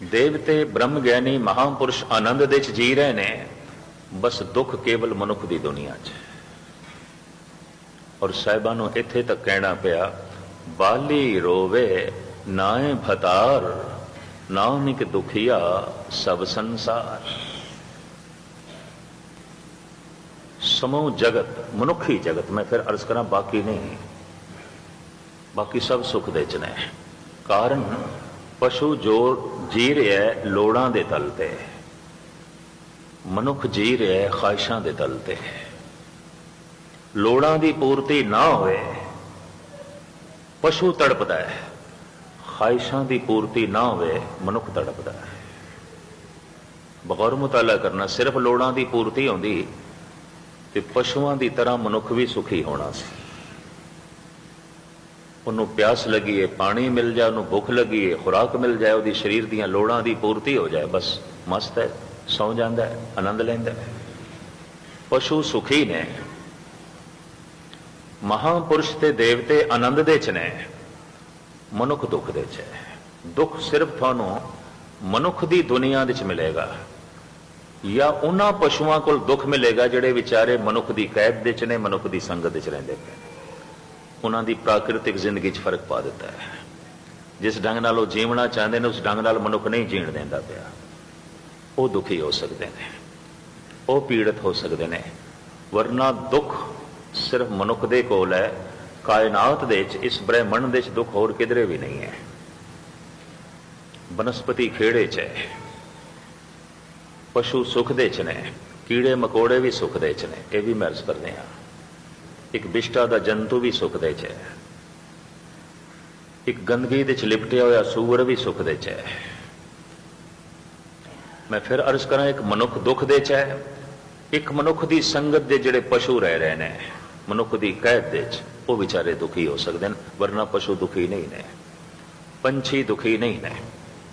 ਦੇਵਤੇ ਬ੍ਰਹਮ ਗਿਆਨੀ ਮਹਾਂਪੁਰਸ਼ ਆਨੰਦ ਦੇ 'ਚ ਜੀ ਰਹੇ ਨੇ, ਬਸ ਦੁੱਖ ਕੇਵਲ ਮਨੁੱਖ ਦੀ ਦੁਨੀਆ 'ਚ। ਔਰ ਸਾਹਿਬਾਂ ਨੂੰ ਇੱਥੇ ਤੱਕ ਕਹਿਣਾ ਪਿਆ, ਬਾਲੀ ਰੋਵੇ ਨਾਏ ਭਤਾਰ, ਨਾਨਕ ਦੁਖੀਆ ਸਭ ਸੰਸਾਰ। ਸਮੂਹ ਜਗਤ, ਮਨੁੱਖੀ ਜਗਤ, ਮੈਂ ਫਿਰ ਅਰਜ਼ ਕਰਾਂ ਬਾਕੀ ਨਹੀਂ, ਬਾਕੀ ਸਭ ਸੁੱਖ ਦੇ 'ਚ ਨੇ। ਕਾਰਨ ਪਸ਼ੂ ਜੋ ਜੀ ਰਿਹਾ ਲੋੜਾਂ ਦੇ ਤਲ ਤੇ, ਮਨੁੱਖ ਜੀ ਰਿਹਾ ਖਾਹਿਸ਼ਾਂ ਦੇ ਤਲ ਤੇ। ਲੋੜਾਂ ਦੀ ਪੂਰਤੀ ਨਾ ਹੋਏ ਪਸ਼ੂ ਤੜਪਦਾ ਹੈ, ਖਾਹਿਸ਼ਾਂ ਦੀ ਪੂਰਤੀ ਨਾ ਹੋਵੇ ਮਨੁੱਖ ਤੜਪਦਾ ਹੈ। ਬਗੌਰ ਮੁਤਾਲਾ ਕਰਨਾ, ਸਿਰਫ ਲੋੜਾਂ ਦੀ ਪੂਰਤੀ ਹੁੰਦੀ ਤੇ ਪਸ਼ੂਆਂ ਦੀ ਤਰ੍ਹਾਂ ਮਨੁੱਖ ਵੀ ਸੁਖੀ ਹੋਣਾ ਸੀ। ਉਹਨੂੰ ਪਿਆਸ ਲੱਗੀ ਹੈ, ਪਾਣੀ ਮਿਲ ਜਾਏ, ਉਹਨੂੰ ਭੁੱਖ ਲੱਗੀ ਹੈ, ਖੁਰਾਕ ਮਿਲ ਜਾਏ, ਉਹਦੀ ਸਰੀਰ ਦੀਆਂ ਲੋੜਾਂ ਦੀ ਪੂਰਤੀ ਹੋ ਜਾਏ, ਬਸ ਮਸਤ ਹੈ, ਸੌਂ ਜਾਂਦਾ ਹੈ, ਆਨੰਦ ਲੈਂਦਾ ਹੈ। ਪਸ਼ੂ ਸੁਖੀ ਨੇ, ਮਹਾਂਪੁਰਸ਼ ਤੇ ਦੇਵਤੇ ਆਨੰਦ ਦੇ 'ਚ ਨੇ, ਮਨੁੱਖ ਦੁੱਖ ਦੇ 'ਚ ਹੈ। ਦੁੱਖ ਸਿਰਫ ਤੁਹਾਨੂੰ ਮਨੁੱਖ ਦੀ ਦੁਨੀਆ ਦੇ 'ਚ ਮਿਲੇਗਾ, ਜਾਂ ਉਹਨਾਂ ਪਸ਼ੂਆਂ ਕੋਲ ਦੁੱਖ ਮਿਲੇਗਾ ਜਿਹੜੇ ਵਿਚਾਰੇ ਮਨੁੱਖ ਦੀ ਕੈਦ ਦੇ 'ਚ ਨੇ, ਮਨੁੱਖ ਦੀ ਸੰਗਤ 'ਚ ਰਹਿੰਦੇ ਪਏ। ਉਹਨਾਂ ਦੀ ਪ੍ਰਾਕਿਰਤਿਕ ਜ਼ਿੰਦਗੀ 'ਚ ਫਰਕ ਪਾ ਦਿੱਤਾ ਹੈ। ਜਿਸ ਢੰਗ ਨਾਲ ਉਹ ਜੀਵਣਾ ਚਾਹੁੰਦੇ ਨੇ, ਉਸ ਢੰਗ ਨਾਲ ਮਨੁੱਖ ਨਹੀਂ ਜੀਣ ਦਿੰਦਾ ਪਿਆ। ਉਹ ਦੁਖੀ ਹੋ ਸਕਦੇ ਨੇ, ਉਹ ਪੀੜਤ ਹੋ ਸਕਦੇ ਨੇ। ਵਰਨਾ ਦੁੱਖ ਸਿਰਫ ਮਨੁੱਖ ਦੇ ਕੋਲ ਹੈ, ਕਾਇਨਾਤ ਦੇ 'ਚ, ਇਸ ਬ੍ਰਹਿਮੰਡ ਦੇ 'ਚ ਦੁੱਖ ਹੋਰ ਕਿਧਰੇ ਵੀ ਨਹੀਂ ਹੈ। ਬਨਸਪਤੀ ਖੇੜੇ 'ਚ ਹੈ, ਪਸ਼ੂ ਸੁੱਖ ਦੇ 'ਚ ਨੇ, ਕੀੜੇ ਮਕੌੜੇ ਵੀ ਸੁੱਖ ਦੇ 'ਚ ਨੇ, ਇਹ ਵੀ ਮੈਂ ਅਰਜ਼ ਕਰਦੇ ਹਾਂ। ਇੱਕ ਬਿਸ਼ਟਾ ਦਾ ਜੰਤੂ ਵੀ ਸੁੱਖ ਦੇ 'ਚ ਹੈ, ਇੱਕ ਗੰਦਗੀ ਦੇ 'ਚ ਲਿਪਟਿਆ ਹੋਇਆ ਸੂਰ ਵੀ ਸੁੱਖ ਦੇ 'ਚ ਹੈ। ਮੈਂ ਫਿਰ ਅਰਜ਼ ਕਰਾਂ, ਇੱਕ ਮਨੁੱਖ ਦੁੱਖ ਦੇ 'ਚ ਹੈ, ਇੱਕ ਮਨੁੱਖ ਦੀ ਸੰਗਤ ਦੇ ਜਿਹੜੇ ਪਸ਼ੂ ਰਹਿ ਰਹੇ ਨੇ ਮਨੁੱਖ ਦੀ ਕੈਦ ਦੇ 'ਚ, ਉਹ ਵਿਚਾਰੇ ਦੁਖੀ ਹੋ ਸਕਦੇ ਨੇ। ਵਰਨਾ ਪਸ਼ੂ ਦੁਖੀ ਨਹੀਂ ਨੇ, ਪੰਛੀ ਦੁਖੀ ਨਹੀਂ ਨੇ।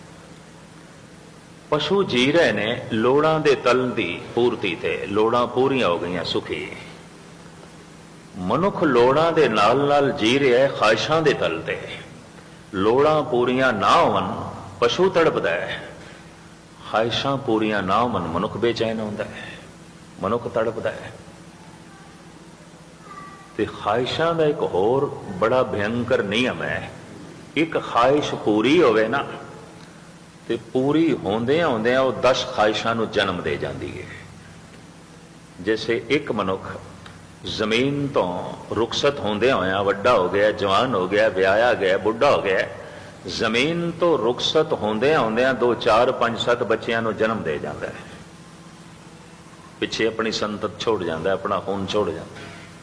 ਪਸ਼ੂ ਜੀ ਰਹੇ ਨੇ ਲੋੜਾਂ ਦੇ ਤਲ ਦੀ ਪੂਰਤੀ ਤੇ, ਲੋੜਾਂ ਪੂਰੀਆਂ ਹੋ ਗਈਆਂ, ਸੁਖੀ। ਮਨੁੱਖ ਲੋੜਾਂ ਦੇ ਨਾਲ ਨਾਲ ਜੀ ਰਿਹਾ ਹੈ ਖਾਹਿਸ਼ਾਂ ਦੇ ਤਲ ਤੇ। ਲੋੜਾਂ ਪੂਰੀਆਂ ਨਾ ਹੋਣ ਪਸ਼ੂ ਤੜਪਦਾ ਹੈ, ਖਾਹਿਸ਼ਾਂ ਪੂਰੀਆਂ ਨਾ ਹੋਣ ਮਨੁੱਖ ਬੇਚੈਨ ਹੁੰਦਾ ਹੈ, ਮਨੁੱਖ ਤੜਪਦਾ ਹੈ। ਤੇ ਖਾਹਿਸ਼ਾਂ ਦਾ ਇੱਕ ਹੋਰ ਬੜਾ ਭਿਅੰਕਰ ਨਿਯਮ ਹੈ, ਇੱਕ ਖਾਹਿਸ਼ ਪੂਰੀ ਹੋਵੇ ਨਾ ਤੇ ਪੂਰੀ ਹੁੰਦਿਆਂ ਹੁੰਦਿਆਂ ਉਹ 10 ਖਾਹਿਸ਼ਾਂ ਨੂੰ ਜਨਮ ਦੇ ਜਾਂਦੀ ਹੈ। ਜੈਸੇ ਇੱਕ ਮਨੁੱਖ ਜ਼ਮੀਨ ਤੋਂ ਰੁਖਸਤ ਹੁੰਦਿਆਂ ਹੋਇਆਂ ਵੱਡਾ ਹੋ ਗਿਆ, ਜਵਾਨ ਹੋ ਗਿਆ, ਵਿਆਹਿਆ ਗਿਆ, ਬੁੱਢਾ ਹੋ ਗਿਆ, ਜ਼ਮੀਨ ਤੋਂ ਰੁਖਸਤ ਹੁੰਦਿਆਂ ਹੁੰਦਿਆਂ 2 4 5 7 ਬੱਚਿਆਂ ਨੂੰ ਜਨਮ ਦੇ ਜਾਂਦਾ ਹੈ। ਪਿੱਛੇ ਆਪਣੀ ਸੰਤਤ ਛੋੜ ਜਾਂਦਾ, ਆਪਣਾ ਖੂਨ ਛੋੜ ਜਾਂਦਾ।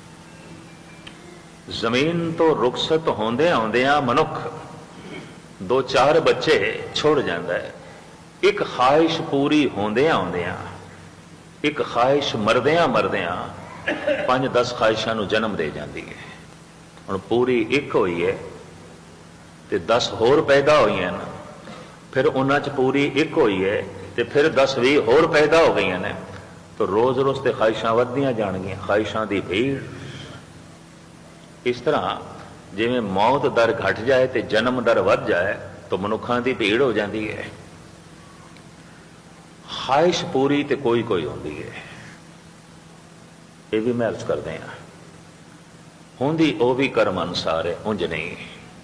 ਜ਼ਮੀਨ ਤੋਂ ਰੁਖਸਤ ਹੁੰਦਿਆਂ ਹੁੰਦਿਆਂ ਮਨੁੱਖ 2 4 ਬੱਚੇ ਛੋੜ ਜਾਂਦਾ ਹੈ। ਇੱਕ ਖਾਹਿਸ਼ ਪੂਰੀ ਹੁੰਦਿਆਂ ਹੁੰਦਿਆਂ, ਇੱਕ ਖਾਹਿਸ਼ ਮਰਦਿਆਂ ਮਰਦਿਆਂ 5 10 ਖਾਹਿਸ਼ਾਂ ਨੂੰ ਜਨਮ ਦੇ ਜਾਂਦੀ ਹੈ। ਹੁਣ ਪੂਰੀ ਇੱਕ ਹੋਈ ਹੈ ਤੇ 10 ਹੋਰ ਪੈਦਾ ਹੋਈਆਂ ਨੇ, ਫਿਰ ਉਹਨਾਂ 'ਚ ਪੂਰੀ ਇੱਕ ਹੋਈ ਹੈ ਤੇ ਫਿਰ 10 20 ਹੋਰ ਪੈਦਾ ਹੋ ਗਈਆਂ ਨੇ, ਤਾਂ ਰੋਜ਼ ਰੋਜ਼ ਤੇ ਖਾਹਿਸ਼ਾਂ ਵੱਧਦੀਆਂ ਜਾਣਗੀਆਂ, ਖਾਹਿਸ਼ਾਂ ਦੀ ਭੀੜ। ਇਸ ਤਰ੍ਹਾਂ ਜਿਵੇਂ ਮੌਤ ਦਰ ਘਟ ਜਾਏ ਤੇ ਜਨਮ ਦਰ ਵੱਧ ਜਾਏ, ਤਾਂ ਮਨੁੱਖਾਂ ਦੀ ਭੀੜ ਹੋ ਜਾਂਦੀ ਹੈ। ਖਾਹਿਸ਼ ਪੂਰੀ ਤੇ ਕੋਈ ਕੋਈ ਹੁੰਦੀ ਹੈ, ਇਹ ਵੀ ਮੈਂ ਅਰਜ਼ ਕਰਦੇ ਹਾਂ। ਹੁੰਦੀ ਉਹ ਵੀ ਕਰਮ ਅਨੁਸਾਰ ਹੈ, ਉਂਝ ਨਹੀਂ।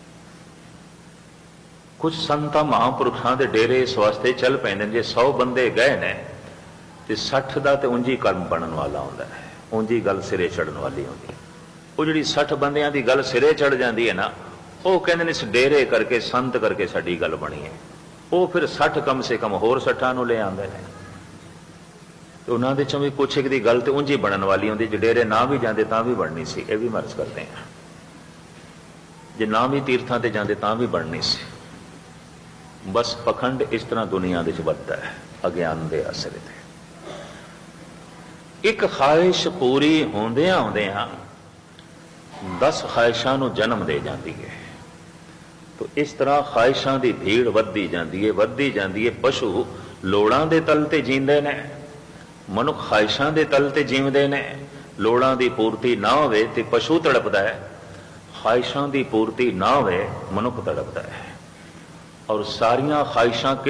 ਕੁਝ ਸੰਤਾਂ ਮਹਾਂਪੁਰਖਾਂ ਦੇ ਡੇਰੇ ਇਸ ਵਾਸਤੇ ਚੱਲ ਪੈਂਦੇ ਨੇ, ਜੇ 100 ਬੰਦੇ ਗਏ ਨੇ ਤੇ 60 ਦਾ ਤੇ ਉਂਝ ਹੀ ਕਰਮ ਬਣਨ ਵਾਲਾ ਹੁੰਦਾ ਹੈ, ਉਂਝ ਹੀ ਗੱਲ ਸਿਰੇ ਚੜਨ ਵਾਲੀ ਹੁੰਦੀ ਹੈ। ਉਹ ਜਿਹੜੀ 60 ਬੰਦਿਆਂ ਦੀ ਗੱਲ ਸਿਰੇ ਚੜ ਜਾਂਦੀ ਹੈ ਨਾ, ਉਹ ਕਹਿੰਦੇ ਨੇ ਇਸ ਡੇਰੇ ਕਰਕੇ, ਸੰਤ ਕਰਕੇ ਸਾਡੀ ਗੱਲ ਬਣੀ ਹੈ। ਉਹ ਫਿਰ 60 ਕਮ ਸੇ ਕਮ ਹੋਰ 60 ਨੂੰ ਲੈ ਆਉਂਦੇ ਨੇ, ਤੇ ਉਹਨਾਂ ਦੇ ਚੋਂ ਵੀ ਕੁਛ ਇੱਕ ਦੀ ਗੱਲ ਤੇ ਉਂਝ ਹੀ ਬਣਨ ਵਾਲੀ ਹੁੰਦੀ, ਜੇ ਡੇਰੇ ਨਾ ਵੀ ਜਾਂਦੇ ਤਾਂ ਵੀ ਬਣਨੀ ਸੀ। ਇਹ ਵੀ ਮਰਜ਼ ਕਰਦੇ ਹਾਂ, ਜੇ ਨਾ ਵੀ ਤੀਰਥਾਂ ਤੇ ਜਾਂਦੇ ਤਾਂ ਵੀ ਬਣਨੀ ਸੀ। ਬਸ ਪਖੰਡ ਇਸ ਤਰ੍ਹਾਂ ਦੁਨੀਆ ਦੇ ਵਿੱਚ ਵੱਧਦਾ ਹੈ, ਅਗਿਆਨ ਦੇ ਅਸਰ ਤੇ। ਇੱਕ ਖਾਹਿਸ਼ ਪੂਰੀ ਹੁੰਦਿਆਂ ਹੁੰਦਿਆਂ 10 ਖਾਹਿਸ਼ਾਂ ਨੂੰ ਜਨਮ ਦੇ ਜਾਂਦੀ ਹੈ। ਤਾਂ ਇਸ ਤਰ੍ਹਾਂ ਖਾਹਿਸ਼ਾਂ ਦੀ ਭੀੜ ਵੱਧਦੀ ਜਾਂਦੀ ਹੈ, ਵੱਧਦੀ ਜਾਂਦੀ ਹੈ। ਪਸ਼ੂ ਲੋੜਾਂ ਦੇ ਤਲ ਤੇ ਜੀਂਦੇ ਨੇ, ਮਨੁੱਖ ਖਾਹਿਸ਼ਾਂ ਦੇ ਤਲ ਤੇ ਜੀਵਦੇ ਨੇ। ਲੋੜਾਂ ਦੀ ਪੂਰਤੀ ਨਾ ਹੋਵੇ ਤੇ ਪਸ਼ੂ ਤੜਪਦਾ ਹੈ, ਖਾਹਿਸ਼ਾਂ ਦੀ ਪੂਰਤੀ ਨਾ ਹੋਵੇ ਮਨੁੱਖ ਤੜਪਦਾ ਹੈ। ਔਰ ਸਾਰੀਆਂ ਖਾਹਿਸ਼ਾਂ